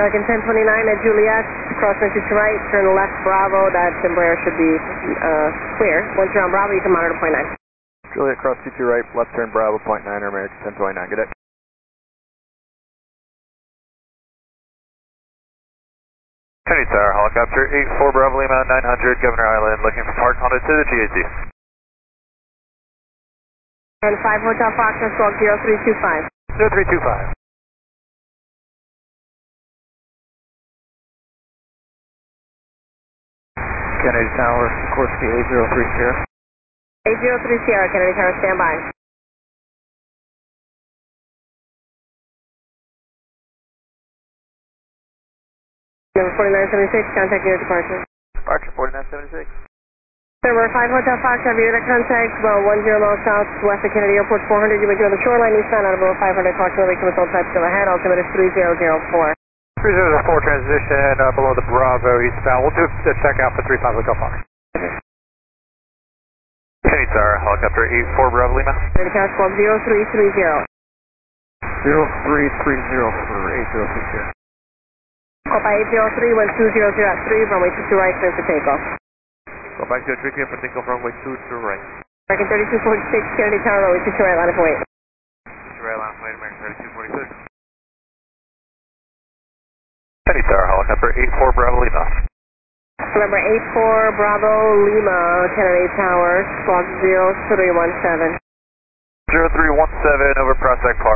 American 1029 at Juliet, cross entry to right, turn left Bravo, that Embraer should be clear. Once you're on Bravo, you can monitor point 9. Juliet, cross 22 right, left turn Bravo, point 9, American 1029, good day. Kennedy Tower, helicopter 84 Bravo Lima 900, Governor Island, looking for Park Honda to the GAZ. And 5 Hotel Foxtrot, squawk 0325. 0325. Kennedy Tower, course to 8030. 803 Sierra, Kennedy Tower, stand by. Number 4976, contact your departure. Departure 4976. Server 5 Hotel Foxtrot, view that contact, about 10 miles southwest of Kennedy Airport, 400, you may go to the shoreline, eastbound out of below 500, approximately commercial type still ahead, altimeter is 3004. 3004 transition below the Bravo eastbound. We'll do a check out for 35 Hotel Fox. Kennedy Tower, helicopter 84 Bravo Lima. Kennedy Tower, squawk 0330. 0330 for 8030. Call by 803, 1200 at 3, runway 22 right, clear for takeoff. Go back to 3 p.m. for takeoff runway 22 right. American 3246, Kennedy Tower, runway 22 right, line of weight. 22 right, line of weight, American 3246. Kennedy Tower, helicopter 84 Bravo Lima. Remember 84 Bravo Lima, Kennedy Tower, squawk 0317. 0317 over Prospect Park.